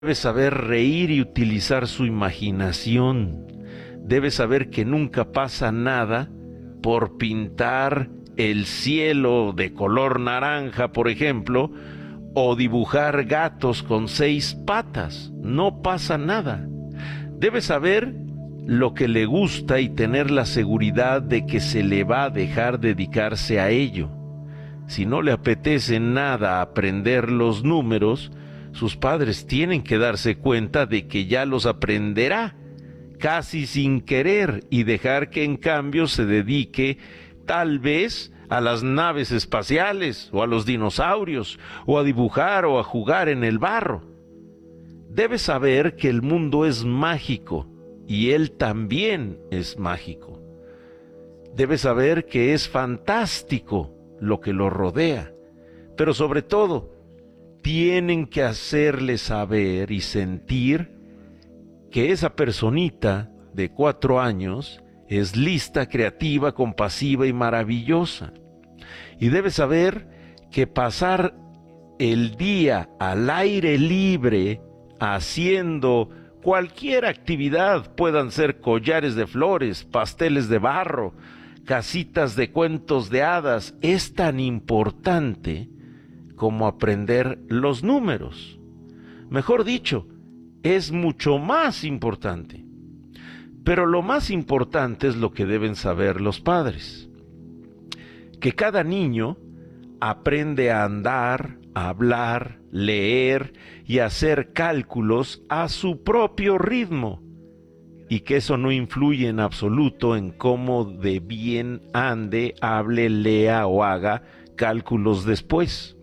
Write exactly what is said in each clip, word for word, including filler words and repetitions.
Debe saber reír y utilizar su imaginación. Debe saber que nunca pasa nada por pintar el cielo de color naranja, por ejemplo, o dibujar gatos con seis patas. No pasa nada. Debe saber lo que le gusta y tener la seguridad de que se le va a dejar dedicarse a ello. Si no le apetece nada aprender los números, sus padres tienen que darse cuenta de que ya los aprenderá, casi sin querer, y dejar que en cambio se dedique tal vez a las naves espaciales, o a los dinosaurios, o a dibujar o a jugar en el barro. Debe saber que el mundo es mágico, y él también es mágico. Debe saber que es fantástico lo que lo rodea, pero sobre todo, tienen que hacerle saber y sentir que esa personita de cuatro años es lista, creativa, compasiva y maravillosa. Y debe saber que pasar el día al aire libre haciendo cualquier actividad, puedan ser collares de flores, pasteles de barro, casitas de cuentos de hadas, es tan importante como aprender los números. Mejor dicho, es mucho más importante. Pero lo más importante es lo que deben saber los padres. Que cada niño aprende a andar, a hablar, leer y hacer cálculos a su propio ritmo. Y que eso no influye en absoluto en cómo de bien ande, hable, lea o haga cálculos después.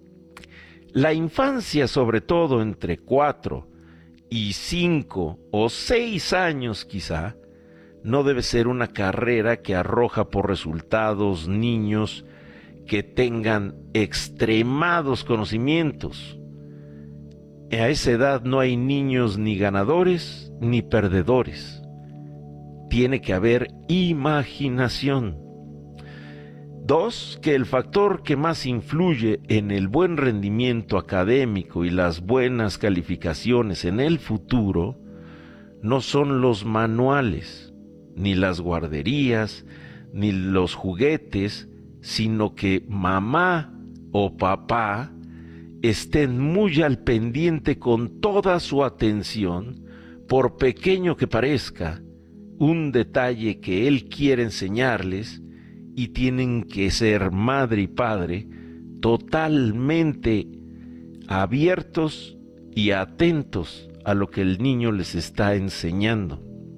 La infancia, sobre todo entre cuatro y cinco o seis años quizá, no debe ser una carrera que arroja por resultados niños que tengan extremados conocimientos. A esa edad no hay niños ni ganadores ni perdedores. Tiene que haber imaginación. Dos, que el factor que más influye en el buen rendimiento académico y las buenas calificaciones en el futuro no son los manuales, ni las guarderías, ni los juguetes, sino que mamá o papá estén muy al pendiente con toda su atención, por pequeño que parezca, un detalle que él quiere enseñarles, y tienen que ser madre y padre totalmente abiertos y atentos a lo que el niño les está enseñando.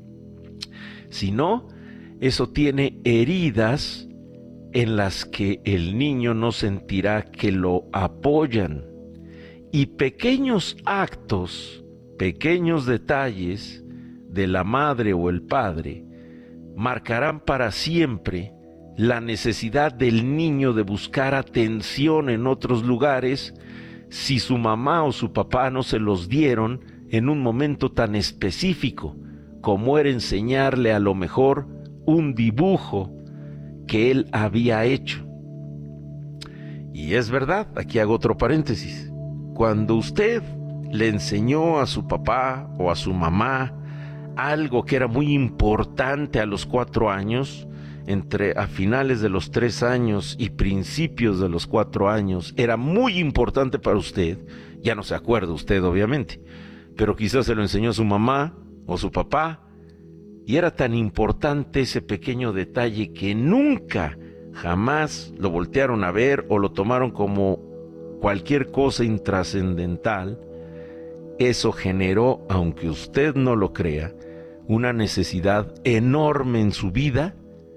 Si no, eso tiene heridas en las que el niño no sentirá que lo apoyan. Y pequeños actos, pequeños detalles de la madre o el padre marcarán para siempre la necesidad del niño de buscar atención en otros lugares si su mamá o su papá no se los dieron en un momento tan específico como era enseñarle a lo mejor un dibujo que él había hecho. Y es verdad, aquí hago otro paréntesis. Cuando usted le enseñó a su papá o a su mamá algo que era muy importante a los cuatro años, entre a finales de los tres años y principios de los cuatro años, era muy importante para usted, ya no se acuerda usted obviamente, pero quizás se lo enseñó a su mamá o su papá, y era tan importante ese pequeño detalle que nunca, jamás lo voltearon a ver o lo tomaron como cualquier cosa intrascendental. Eso generó, aunque usted no lo crea, una necesidad enorme en su vida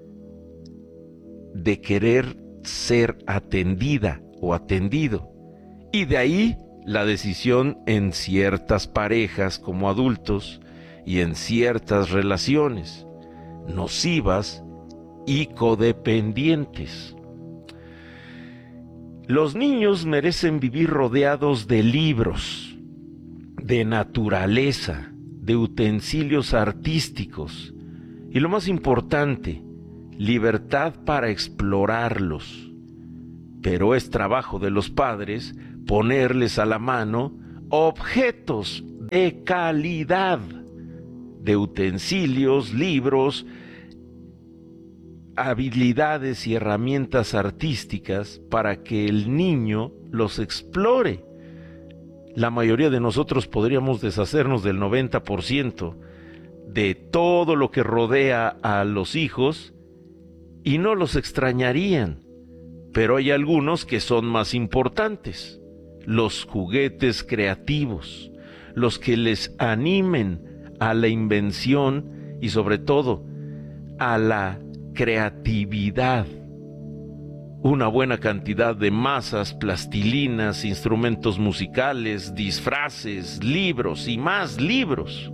de querer ser atendida o atendido, y de ahí la decisión en ciertas parejas como adultos y en ciertas relaciones nocivas y codependientes. Los niños merecen vivir rodeados de libros, de naturaleza, de utensilios artísticos y, lo más importante, libertad para explorarlos. Pero es trabajo de los padres ponerles a la mano objetos de calidad de utensilios, libros, habilidades y herramientas artísticas para que el niño los explore. La mayoría de nosotros podríamos deshacernos del noventa por ciento de todo lo que rodea a los hijos y no los extrañarían, pero hay algunos que son más importantes: los juguetes creativos, los que les animen a la invención y sobre todo a la creatividad. Una buena cantidad de masas, plastilinas, instrumentos musicales, disfraces, libros y más libros.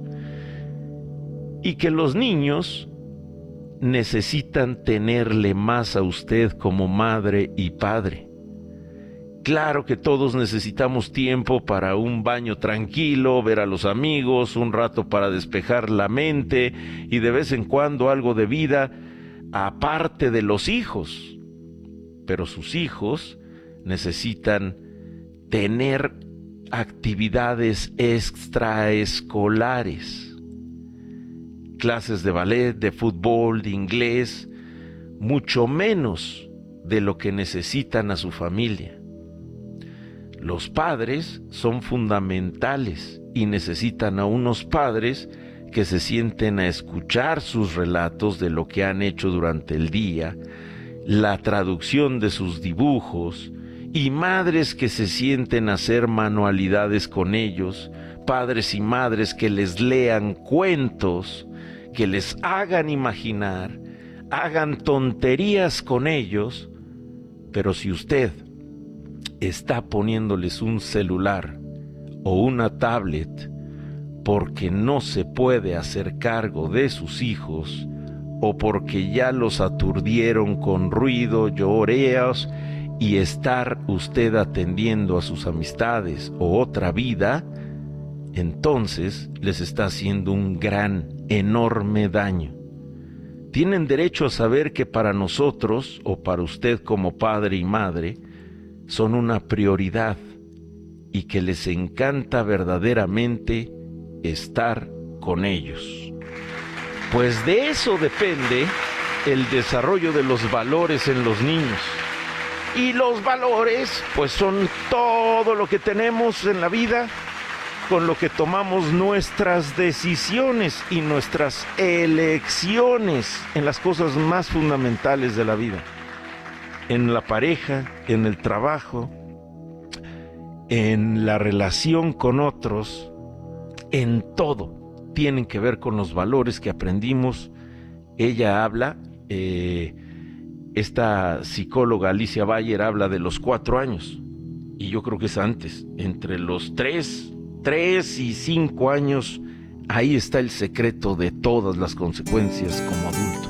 Y que los niños necesitan tenerle más a usted como madre y padre. Claro que todos necesitamos tiempo para un baño tranquilo, ver a los amigos, un rato para despejar la mente y de vez en cuando algo de vida aparte de los hijos. Pero sus hijos necesitan tener actividades extraescolares, clases de ballet, de fútbol, de inglés, mucho menos de lo que necesitan a su familia. Los padres son fundamentales y necesitan a unos padres que se sienten a escuchar sus relatos de lo que han hecho durante el día, la traducción de sus dibujos, y madres que se sienten a hacer manualidades con ellos, padres y madres que les lean cuentos, que les hagan imaginar, hagan tonterías con ellos. Pero si usted está poniéndoles un celular o una tablet porque no se puede hacer cargo de sus hijos o porque ya los aturdieron con ruido, lloreos y estar usted atendiendo a sus amistades o otra vida, entonces les está haciendo un gran, enorme daño. Tienen derecho a saber que para nosotros, o para usted como padre y madre, son una prioridad y que les encanta verdaderamente estar con ellos. Pues de eso depende el desarrollo de los valores en los niños. Y los valores, pues son todo lo que tenemos en la vida, con lo que tomamos nuestras decisiones y nuestras elecciones en las cosas más fundamentales de la vida. En la pareja, en el trabajo, en la relación con otros, en todo tienen que ver con los valores que aprendimos. Ella habla, eh, esta psicóloga Alicia Bayer habla de los cuatro años, y yo creo que es antes, entre los tres, tres y cinco años, ahí está el secreto de todas las consecuencias como adultos.